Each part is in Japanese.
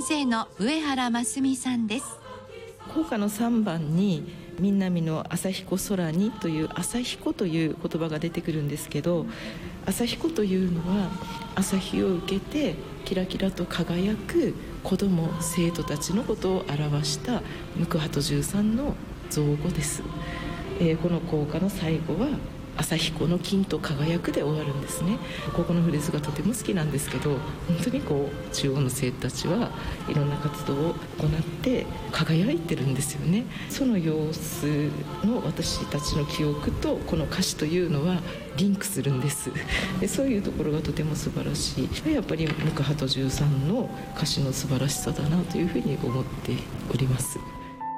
生の上原真澄さんです。 校歌の3番にみんなみの朝彦空にという朝彦という言葉が出てくるんですけど、朝彦というのは朝日を受けてキラキラと輝く子ども生徒たちのことを表したムクハト13の造語です。この校歌の最後は朝彦の金と輝くで終わるんですね。ここのフレーズがとても好きなんですけど、本当に中央の生徒たちはいろんな活動を行って輝いてるんですよね。その様子の私たちの記憶とこの歌詞というのはリンクするんです。でそういうところがとても素晴らしい。やっぱりムクハト13の歌詞の素晴らしさだなというふうに思っております。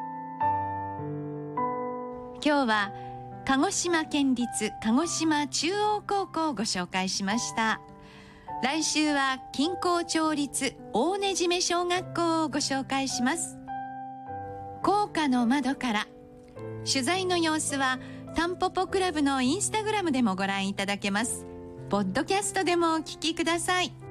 今日は鹿児島県立鹿児島中央高校をご紹介しました。来週は錦江町立大根締め小学校をご紹介します。校歌の窓から。取材の様子はタンポポクラブのインスタグラムでもご覧いただけます。ポッドキャストでもお聞きください。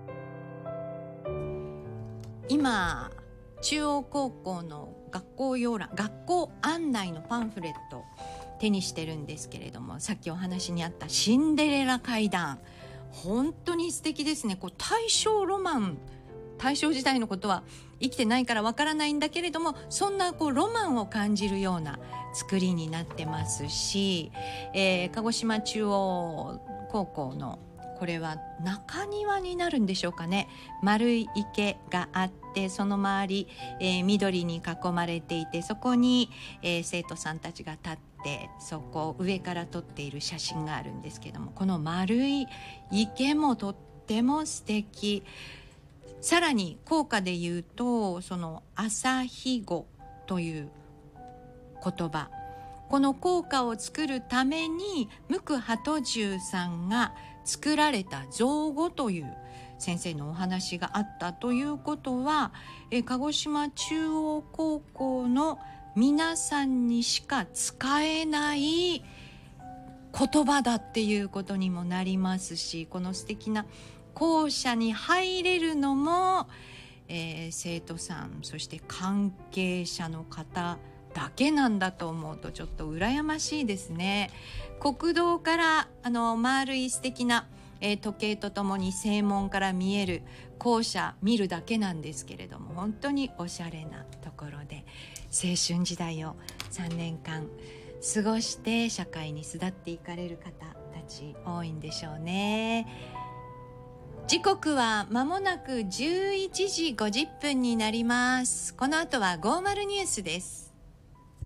今中央高校の学校要覧、学校案内のパンフレット手にしてるんですけれども、さっきお話にあったシンデレラ階段、本当に素敵ですね。大正ロマン、大正時代のことは生きてないからわからないんだけれども、そんなロマンを感じるような作りになってますし、鹿児島中央高校のこれは中庭になるんでしょうかね。丸い池があって、その周り、緑に囲まれていて、そこに、生徒さんたちが立って、そこを上から撮っている写真があるんですけども、この丸い池もとっても素敵。さらに校歌で言うと、その朝日語という言葉、この校歌を作るためにムクハトジュさんが作られた造語という先生のお話があったということは、鹿児島中央高校の皆さんにしか使えない言葉だっていうことにもなりますし、この素敵な校舎に入れるのも、生徒さん、そして関係者の方だけなんだと思うとちょっと羨ましいですね。国道から丸い素敵な、時計とともに正門から見える校舎見るだけなんですけれども、本当におしゃれなところで青春時代を3年間過ごして社会に巣立っていかれる方たち多いんでしょうね。時刻は間もなく11時50分になります。この後は50ニュースです。